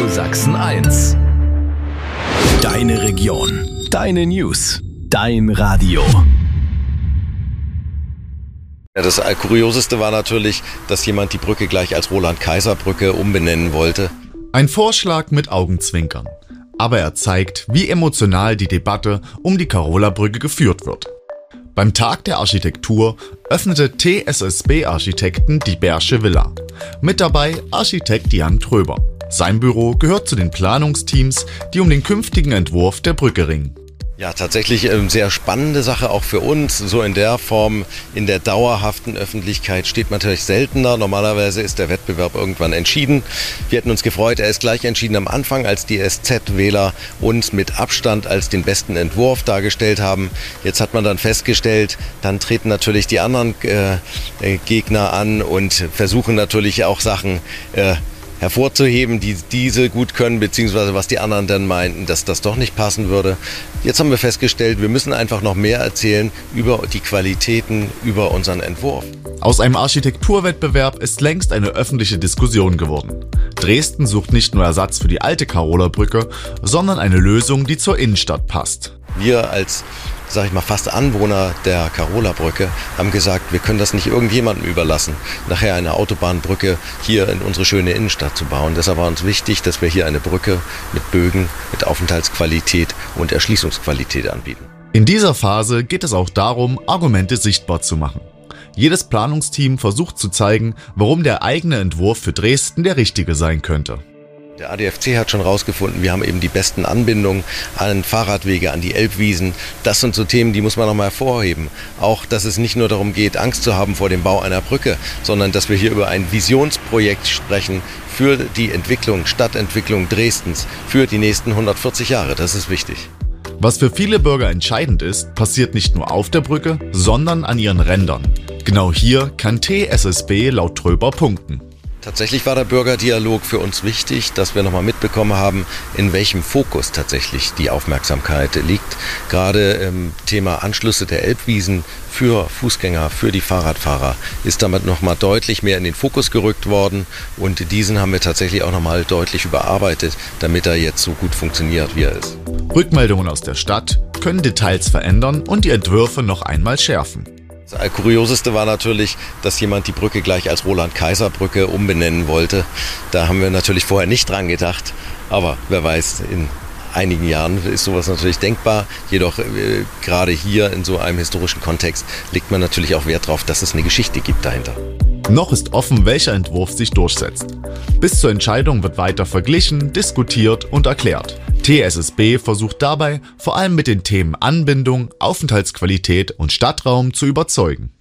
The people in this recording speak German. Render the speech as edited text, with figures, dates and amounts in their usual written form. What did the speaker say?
Radio Sachsen 1. Deine Region, deine News, dein Radio. Ja, das Kurioseste war natürlich, dass jemand die Brücke gleich als Roland-Kaiser-Brücke umbenennen wollte. Ein Vorschlag mit Augenzwinkern. Aber er zeigt, wie emotional die Debatte um die Karola-Brücke geführt wird. Beim Tag der Architektur öffnete TSSB Architekten die Bersche Villa. Mit dabei Architekt Jan Tröber. Sein Büro gehört zu den Planungsteams, die um den künftigen Entwurf der Brücke ringen. Ja, tatsächlich sehr spannende Sache auch für uns. So in der Form, in der dauerhaften Öffentlichkeit steht man natürlich seltener. Normalerweise ist der Wettbewerb irgendwann entschieden. Wir hätten uns gefreut, er ist gleich entschieden am Anfang, als die SZ-Wähler uns mit Abstand als den besten Entwurf dargestellt haben. Jetzt hat man dann festgestellt, dann treten natürlich die anderen Gegner an und versuchen natürlich auch Sachen hervorzuheben, die diese gut können, beziehungsweise was die anderen dann meinten, dass das doch nicht passen würde. Jetzt haben wir festgestellt, wir müssen einfach noch mehr erzählen über die Qualitäten, über unseren Entwurf. Aus einem Architekturwettbewerb ist längst eine öffentliche Diskussion geworden. Dresden sucht nicht nur Ersatz für die alte Karola-Brücke, sondern eine Lösung, die zur Innenstadt passt. Wir als, fast Anwohner der Karola-Brücke haben gesagt, wir können das nicht irgendjemandem überlassen, nachher eine Autobahnbrücke hier in unsere schöne Innenstadt zu bauen. Deshalb war uns wichtig, dass wir hier eine Brücke mit Bögen, mit Aufenthaltsqualität und Erschließungsqualität anbieten. In dieser Phase geht es auch darum, Argumente sichtbar zu machen. Jedes Planungsteam versucht zu zeigen, warum der eigene Entwurf für Dresden der richtige sein könnte. Der ADFC hat schon rausgefunden, wir haben eben die besten Anbindungen an Fahrradwege, an die Elbwiesen. Das sind so Themen, die muss man nochmal hervorheben. Auch, dass es nicht nur darum geht, Angst zu haben vor dem Bau einer Brücke, sondern dass wir hier über ein Visionsprojekt sprechen für die Entwicklung, Stadtentwicklung Dresdens für die nächsten 140 Jahre. Das ist wichtig. Was für viele Bürger entscheidend ist, passiert nicht nur auf der Brücke, sondern an ihren Rändern. Genau hier kann TSSB laut Tröber punkten. Tatsächlich war der Bürgerdialog für uns wichtig, dass wir nochmal mitbekommen haben, in welchem Fokus tatsächlich die Aufmerksamkeit liegt. Gerade im Thema Anschlüsse der Elbwiesen für Fußgänger, für die Fahrradfahrer ist damit nochmal deutlich mehr in den Fokus gerückt worden. Und diesen haben wir tatsächlich auch nochmal deutlich überarbeitet, damit er jetzt so gut funktioniert, wie er ist. Rückmeldungen aus der Stadt können Details verändern und die Entwürfe noch einmal schärfen. Das Kurioseste war natürlich, dass jemand die Brücke gleich als Roland-Kaiser-Brücke umbenennen wollte. Da haben wir natürlich vorher nicht dran gedacht, aber wer weiß, in einigen Jahren ist sowas natürlich denkbar. Jedoch gerade hier in so einem historischen Kontext legt man natürlich auch Wert darauf, dass es eine Geschichte gibt dahinter. Noch ist offen, welcher Entwurf sich durchsetzt. Bis zur Entscheidung wird weiter verglichen, diskutiert und erklärt. TSSB versucht dabei, vor allem mit den Themen Anbindung, Aufenthaltsqualität und Stadtraum zu überzeugen.